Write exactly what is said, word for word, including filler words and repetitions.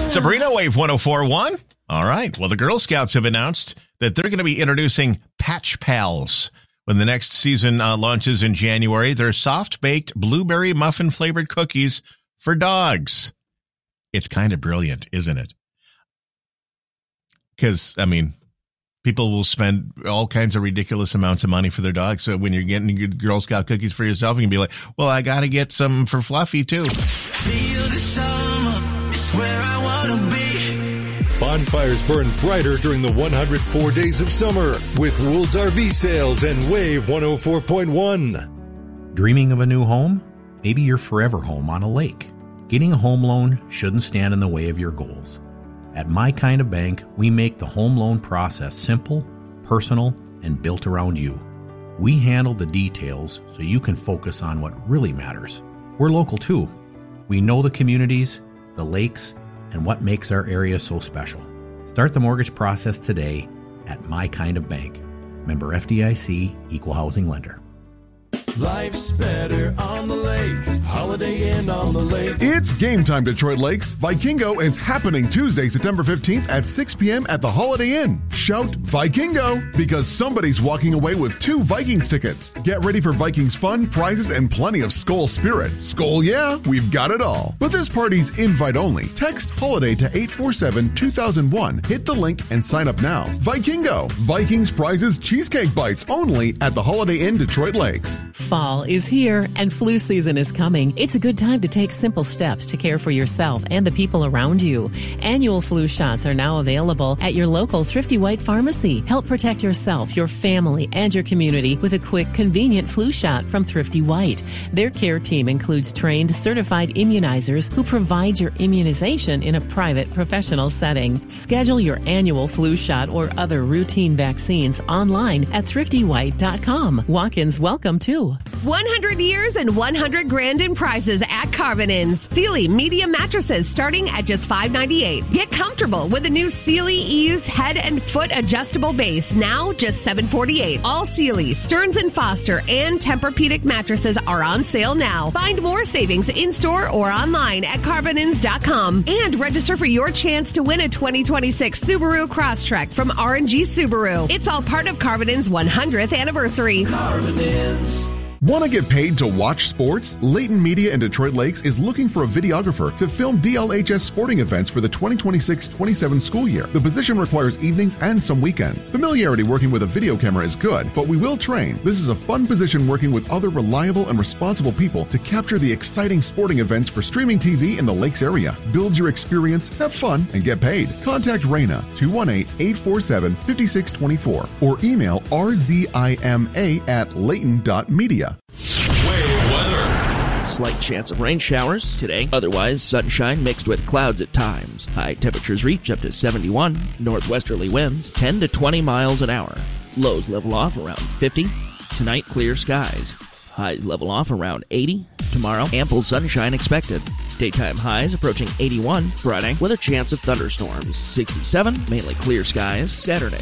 Sabrina, Wave one oh four point one. All right. Well, the Girl Scouts have announced that they're going to be introducing Patch Pals when the next season uh, launches in January. They're soft-baked blueberry muffin-flavored cookies for dogs. It's kind of brilliant, isn't it? Because, I mean, people will spend all kinds of ridiculous amounts of money for their dogs. So when you're getting your Girl Scout cookies for yourself, you can be like, well, I got to get some for Fluffy, too. Feel the summer, it's where I want to be. Bonfires burn brighter during the one hundred four days of summer with Woold's R V sales and Wave one oh four point one. Dreaming of a new home? Maybe your forever home on a lake. Getting a home loan shouldn't stand in the way of your goals. At My Kind of Bank, we make the home loan process simple, personal, and built around you. We handle the details so you can focus on what really matters. We're local too. We know the communities, the lakes, and what makes our area so special. Start the mortgage process today at My Kind of Bank. Member F D I C, Equal Housing Lender. Life's better on the lake. Holiday Inn on the lake. It's game time, Detroit Lakes. Vikingo is happening Tuesday, September fifteenth at six p.m. at the Holiday Inn. Shout Vikingo because somebody's walking away with two Vikings tickets. Get ready for Vikings fun, prizes, and plenty of Skol spirit. Skol, yeah, we've got it all. But this party's invite only. Text HOLIDAY to eight four seven two thousand one. Hit the link and sign up now. Vikingo. Vikings prizes cheesecake bites only at the Holiday Inn, Detroit Lakes. Fall is here and flu season is coming. It's a good time to take simple steps to care for yourself and the people around you. Annual flu shots are now available at your local Thrifty White pharmacy. Help protect yourself, your family, and your community with a quick, convenient flu shot from Thrifty White. Their care team includes trained, certified immunizers who provide your immunization in a private, professional setting. Schedule your annual flu shot or other routine vaccines online at thrifty white dot com. Walk-ins welcome too. one hundred years and one hundred grand in prizes at Carvin Inns. Sealy medium mattresses starting at just five ninety-eight. Get comfortable with the new Sealy Ease head and foot adjustable base, now just seven forty-eight. All Sealy, Stearns and Foster, and Tempur-Pedic mattresses are on sale now. Find more savings in-store or online at carvin inns dot com. And register for your chance to win a twenty twenty-six Subaru Crosstrek from R and G Subaru. It's all part of Carvin Inns' one hundredth anniversary. Carvin Inns. Want to get paid to watch sports? Layton Media in Detroit Lakes is looking for a videographer to film D L H S sporting events for the twenty twenty-six twenty-seven school year. The position requires evenings and some weekends. Familiarity working with a video camera is good, but we will train. This is a fun position working with other reliable and responsible people to capture the exciting sporting events for streaming T V in the Lakes area. Build your experience, have fun, and get paid. Contact Raina, two one eight, eight four seven, five six two four, or email r z i m a at layton dot media. Wave weather. Slight chance of rain showers today. Otherwise, sunshine mixed with clouds at times. High temperatures reach up to seventy-one. Northwesterly winds ten to twenty miles an hour. Lows level off around fifty. Tonight, clear skies. Highs level off around eighty. Tomorrow, ample sunshine expected. Daytime highs approaching eighty-one. Friday, with a chance of thunderstorms. sixty-seven, mainly clear skies. Saturday,